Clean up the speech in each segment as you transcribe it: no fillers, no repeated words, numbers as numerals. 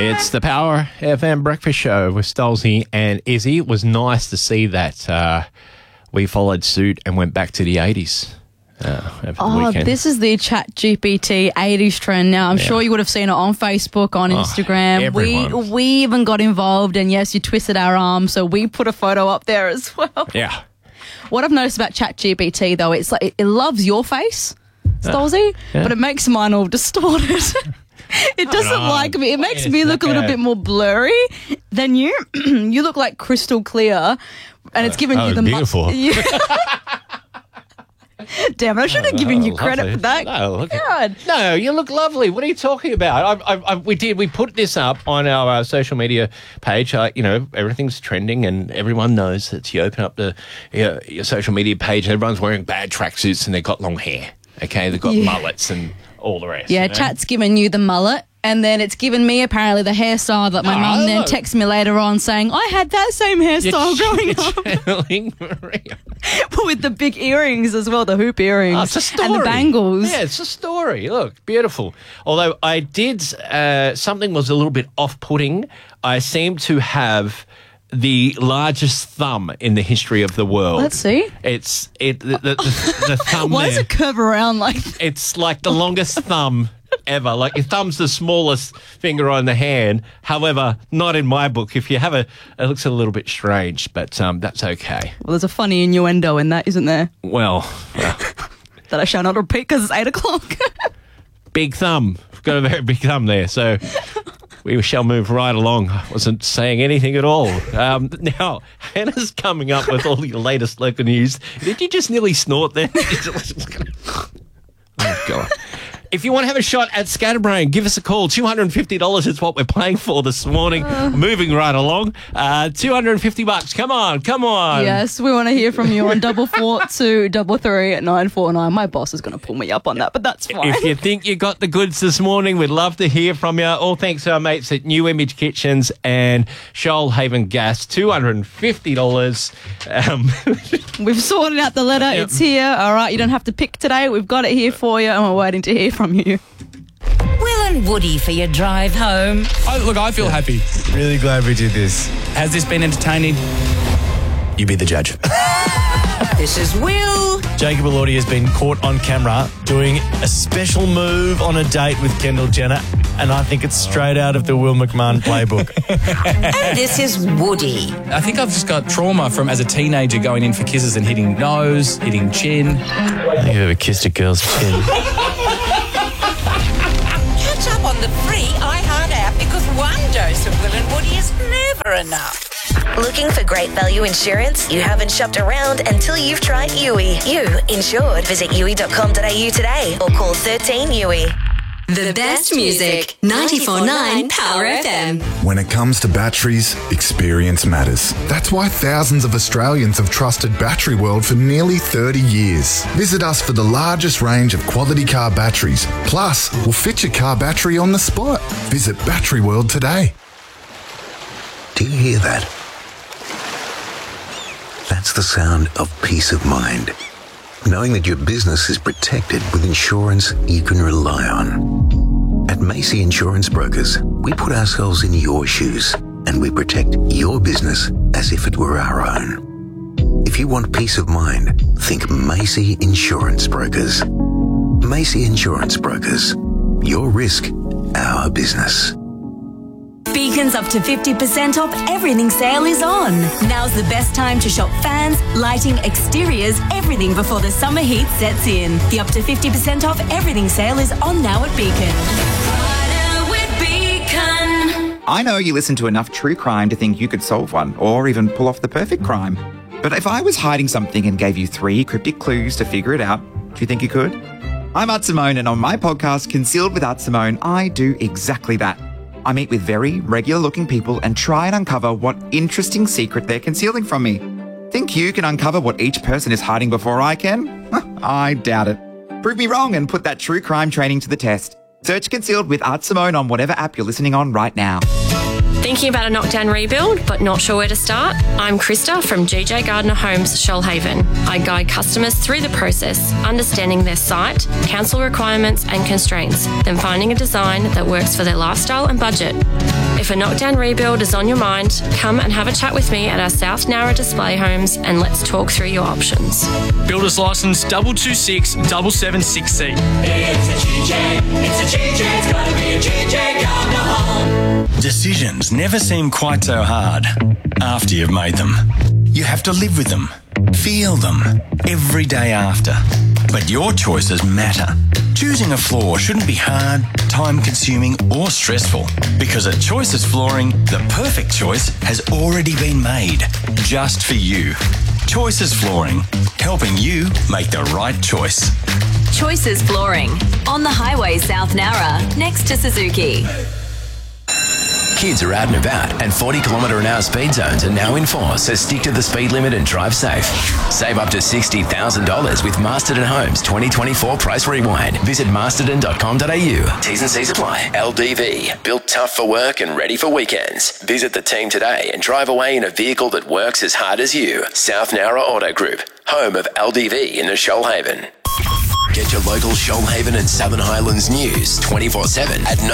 It's the Power FM Breakfast Show with Stolzy and Izzy. It was nice to see that we followed suit and went back to the 80s over the weekend. This is the ChatGPT 80s trend now. I'm sure you would have seen it on Facebook, on Instagram. everyone. We even got involved, and yes, you twisted our arm, so we put a photo up there as well. Yeah. What I've noticed about ChatGPT, though, it's like it loves your face, Stolzy, but it makes mine all distorted. It doesn't like me. It makes me look a little bit more blurry than you. You look like crystal clear, and it's giving you the beautiful. Damn it! I should have given you credit for that. No, you look lovely. What are you talking about? We put this up on our social media page. Everything's trending, and everyone knows that you open up your social media page, and everyone's wearing bad tracksuits, and they've got long hair. Okay, they've got mullets and all the rest. Yeah, Chat's given you the mullet, and then it's given me apparently the hairstyle that my mum then texts me later on saying, I had that same hairstyle growing up. Maria. With the big earrings as well, the hoop earrings. It's a story. And the bangles. Yeah, it's a story. Look, beautiful. Although I did, something was a little bit off-putting. I seem to have the largest thumb in the history of the world. Let's see. The thumb. Why does it curve around like that? It's like the longest thumb ever. Like your thumb's the smallest finger on the hand. However, not in my book. If you have it looks a little bit strange, but that's okay. Well, there's a funny innuendo in that, isn't there? Well. That I shall not repeat because it's 8 o'clock. Big thumb. Got a very big thumb there. So we shall move right along. I wasn't saying anything at all. Now, Hannah's coming up with all your latest local news. Did you just nearly snort there? Oh, God. If you want to have a shot at Scatterbrain, give us a call. $250 is what we're playing for this morning. Moving right along. $250. Come on. Yes, we want to hear from you on 44233 at 949. My boss is going to pull me up on that, but that's fine. If you think you got the goods this morning, we'd love to hear from you. All thanks to our mates at New Image Kitchens and Shoalhaven Gas. $250. We've sorted out the letter. Yep. It's here. All right, you don't have to pick today. We've got it here for you, and we're waiting to hear from you. Will and Woody for your drive home. I feel happy. Really glad we did this. Has this been entertaining? You be the judge. This is Will. Jacob Elordi has been caught on camera doing a special move on a date with Kendall Jenner, and I think it's straight out of the Will McMahon playbook. And this is Woody. I think I've just got trauma from as a teenager going in for kisses and hitting nose, hitting chin. I think you've ever kissed a girl's chin. Catch up on the free iHeart app because one dose of Will and Woody is never enough. Looking for great value insurance? You haven't shopped around until you've tried Yui. You insured. Visit yui.com.au today or call 13 Yui. The best music, 94.9 Power FM. When it comes to batteries, experience matters. That's why thousands of Australians have trusted Battery World for nearly 30 years. Visit us for the largest range of quality car batteries. Plus, we'll fit your car battery on the spot. Visit Battery World today. Do you hear that? That's the sound of peace of mind. Knowing that your business is protected with insurance you can rely on. At Macy Insurance Brokers, we put ourselves in your shoes and we protect your business as if it were our own. If you want peace of mind, think Macy Insurance Brokers. Macy Insurance Brokers. Your risk, our business. Beacon's up to 50% off everything sale is on. Now's the best time to shop fans, lighting, exteriors, everything before the summer heat sets in. The up to 50% off everything sale is on now at Beacon. Friday with Beacon. I know you listen to enough true crime to think you could solve one or even pull off the perfect crime. But if I was hiding something and gave you 3 cryptic clues to figure it out, do you think you could? I'm Art Simone, and on my podcast, Concealed with Art Simone, I do exactly that. I meet with very regular-looking people and try and uncover what interesting secret they're concealing from me. Think you can uncover what each person is hiding before I can? I doubt it. Prove me wrong and put that true crime training to the test. Search Concealed with Art Simone on whatever app you're listening on right now. Thinking about a knockdown rebuild but not sure where to start? I'm Krista from GJ Gardner Homes, Shoalhaven. I guide customers through the process, understanding their site, council requirements and constraints, then finding a design that works for their lifestyle and budget. If a knockdown rebuild is on your mind, come and have a chat with me at our South Nowra display homes and let's talk through your options. Builder's license 226 776C. It's a GJ, it's gotta be a GJ Gardner Home. Decisions never seem quite so hard after you've made them. You have to live with them, feel them, every day after. But your choices matter. Choosing a floor shouldn't be hard, time-consuming or stressful. Because at Choices Flooring, the perfect choice has already been made, just for you. Choices Flooring, helping you make the right choice. Choices Flooring, on the highway South Nowra, next to Suzuki. Kids are out and about, and 40km/h speed zones are now in force, so stick to the speed limit and drive safe. Save up to $60,000 with Masterton Homes 2024 Price Rewind. Visit masterton.com.au. T's and C's apply. LDV, built tough for work and ready for weekends. Visit the team today and drive away in a vehicle that works as hard as you. South Nowra Auto Group, home of LDV in the Shoalhaven. Get your local Shoalhaven and Southern Highlands news 24/7 at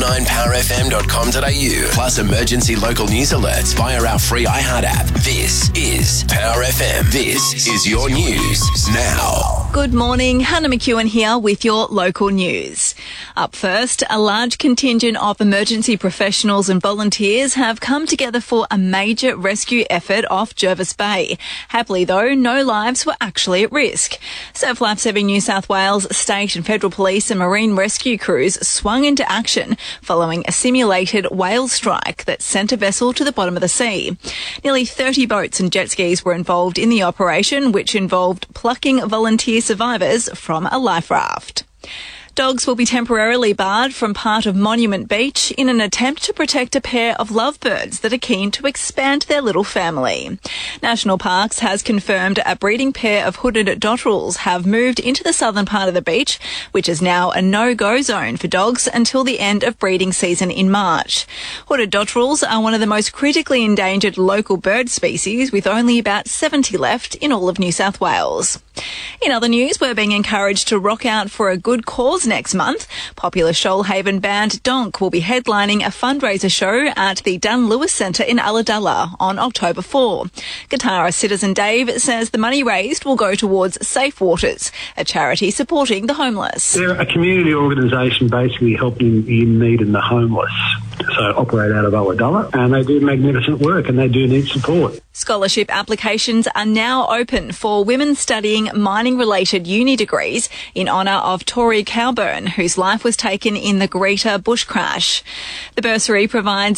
949powerfm.com.au. Plus emergency local news alerts via our free iHeart app. This is Power FM. This is your news now. Good morning, Hannah McEwen here with your local news. Up first, a large contingent of emergency professionals and volunteers have come together for a major rescue effort off Jervis Bay. Happily though, no lives were actually at risk. Surf Life Saving New South Wales State and Federal Police and Marine Rescue crews swung into action following a simulated whale strike that sent a vessel to the bottom of the sea. Nearly 30 boats and jet skis were involved in the operation, which involved plucking volunteer survivors from a life raft. Dogs will be temporarily barred from part of Monument Beach in an attempt to protect a pair of lovebirds that are keen to expand their little family. National Parks has confirmed a breeding pair of hooded dotterels have moved into the southern part of the beach, which is now a no-go zone for dogs until the end of breeding season in March. Hooded dotterels are one of the most critically endangered local bird species, with only about 70 left in all of New South Wales. In other news, we're being encouraged to rock out for a good cause next month. Popular Shoalhaven band Donk will be headlining a fundraiser show at the Dunn Lewis Centre in Ulladulla on October 4. Guitarist Citizen Dave says the money raised will go towards Safe Waters, a charity supporting the homeless. They're a community organisation basically helping the in need and the homeless. So operate out of Ulladulla, and they do magnificent work and they do need support. Scholarship applications are now open for women studying mining-related uni degrees in honour of Tori Cowburn, whose life was taken in the Greta bush crash. The bursary provides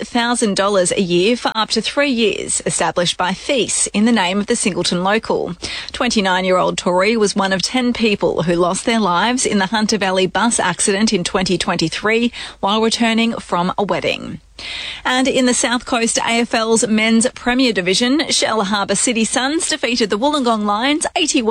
$8,000 a year for up to 3 years, established by Thies in the name of the Singleton local. 29-year-old Tori was one of 10 people who lost their lives in the Hunter Valley bus accident in 2023 while returning from a wedding. And in the South Coast AFL's Men's Premier Division, Shell Harbour City Suns defeated the Wollongong Lions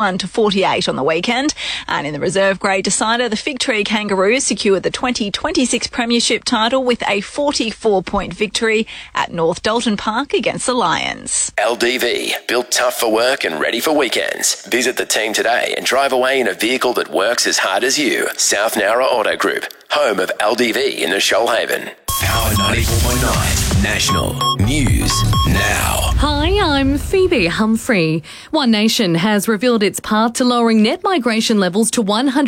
81-48 on the weekend. And in the reserve grade decider, the Fig Tree Kangaroos secured the 2026 Premiership title with a 44-point victory at North Dalton Park against the Lions. LDV, built tough for work and ready for weekends. Visit the team today and drive away in a vehicle that works as hard as you. South Nowra Auto Group, home of LDV in the Shoalhaven. Power 94.9 National News Now. Hi, I'm Phoebe Humphrey. One Nation has revealed its path to lowering net migration levels to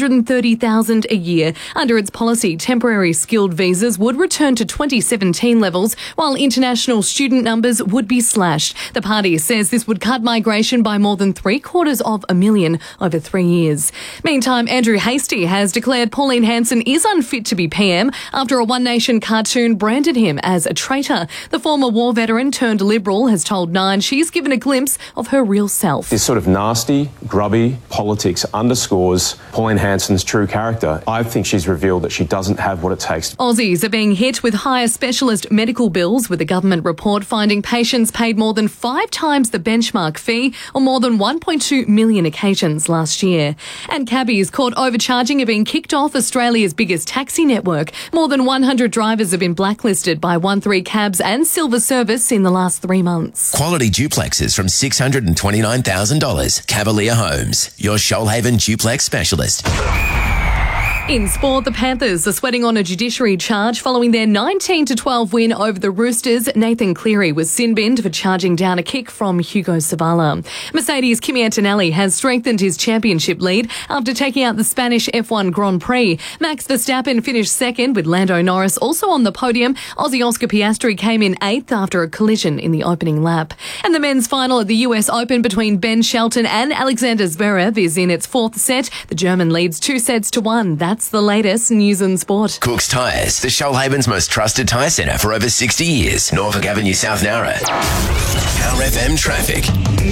130,000 a year. Under its policy, temporary skilled visas would return to 2017 levels, while international student numbers would be slashed. The party says this would cut migration by more than 750,000 over 3 years. Meantime, Andrew Hastie has declared Pauline Hanson is unfit to be PM after a One Nation cartoon branded him as a traitor. The former war veteran turned Liberal has told Nine she's given a glimpse of her real self. This sort of nasty, grubby politics underscores Pauline Hanson's true character. I think she's revealed that she doesn't have what it takes. Aussies are being hit with higher specialist medical bills, with a government report finding patients paid more than 5 times the benchmark fee on more than 1.2 million occasions last year. And cabbies caught overcharging are being kicked off Australia's biggest taxi network. More than 100 drivers have been blacklisted by 13 Cab cabs and silver service in the last 3 months. Quality duplexes from $629,000. Cavalier Homes, your Shoalhaven duplex specialist. In sport, the Panthers are sweating on a judiciary charge following their 19-12 win over the Roosters. Nathan Cleary was sin-binned for charging down a kick from Hugo Savala. Mercedes' Kimi Antonelli has strengthened his championship lead after taking out the Spanish F1 Grand Prix. Max Verstappen finished second with Lando Norris also on the podium. Aussie Oscar Piastri came in 8th after a collision in the opening lap. And the men's final at the US Open between Ben Shelton and Alexander Zverev is in its 4th set. The German leads 2-1. That's the latest news and sport. Cook's Tyres, the Shoalhaven's most trusted tyre centre for over 60 years. Norfolk Avenue, South Nowra. Power FM traffic.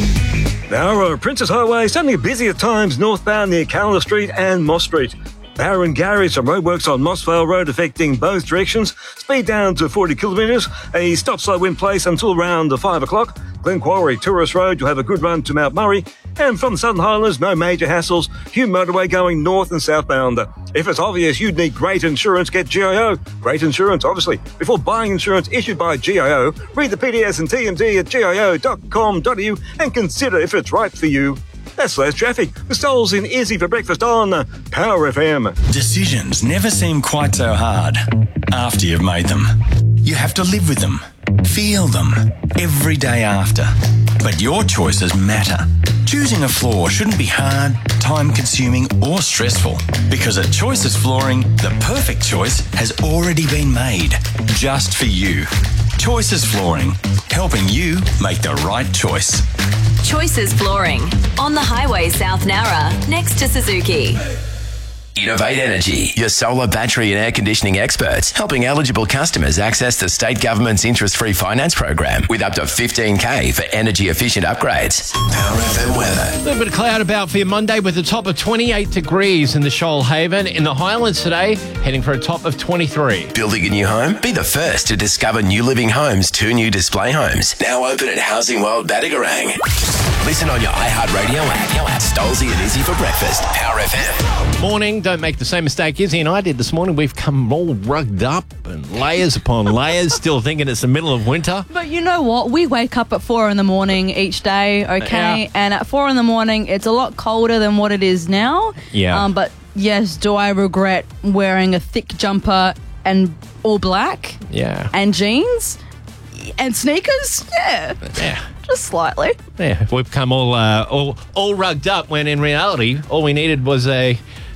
Nowra Princess Highway suddenly busy at times northbound near Calendar Street and Moss Street. Barra and Gary, some roadworks on Mossvale Road affecting both directions. Speed down to 40 kilometres. A stop-slow in place until around 5 o'clock. Glen Quarry, Tourist Road, you'll have a good run to Mount Murray. And from the Southern Highlands, no major hassles. Hume Motorway going north and southbound. If it's obvious you'd need great insurance, get GIO. Great insurance, obviously. Before buying insurance issued by GIO, read the PDS and TMD at gio.com.au and consider if it's right for you. That's less traffic. The Stoles in Izzy for breakfast on Power FM. Decisions never seem quite so hard after you've made them. You have to live with them, feel them, every day after. But your choices matter. Choosing a floor shouldn't be hard, time-consuming or stressful. Because at Choices Flooring, the perfect choice has already been made, just for you. Choices Flooring, helping you make the right choice. Choices Flooring. On the highway South Nowra, next to Suzuki. Innovate Energy, your solar, battery and air conditioning experts, helping eligible customers access the state government's interest-free finance program with up to $15,000 for energy-efficient upgrades. Power FM weather. A little bit of cloud about for your Monday with a top of 28 degrees in the Shoalhaven. In the Highlands today, heading for a top of 23. Building a new home? Be the first to discover New Living Homes' 2 new display homes. Now open at Housing World Badagarang. Listen on your iHeartRadio app. Stolzy and Izzy for breakfast. Power FM. Morning. Don't make the same mistake Izzy and I did this morning. We've come all rugged up and layers upon layers, still thinking it's the middle of winter. But you know what? We wake up at 4 a.m. each day, okay? Yeah. And at 4 a.m, it's a lot colder than what it is now. Yeah. But yes, do I regret wearing a thick jumper and all black? Yeah. And jeans? And sneakers? Yeah. Yeah. Just slightly. Yeah, we've come all rugged up when in reality all we needed was a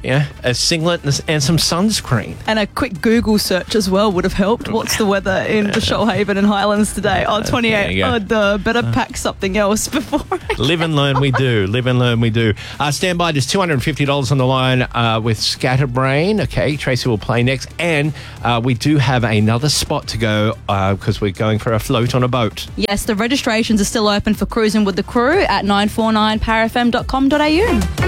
singlet and some sunscreen. And a quick Google search as well would have helped. What's the weather in the Shoalhaven and Highlands today? Oh, 28. Oh, better pack something else before. Live and learn we do. Live and learn we do. Stand by, there's $250 on the line with Scatterbrain. Okay, Tracy will play next. And we do have another spot to go because we're going for a float on a boat. Yes, the registrations are still open for Cruising with the Crew at 949powerfm.com.au.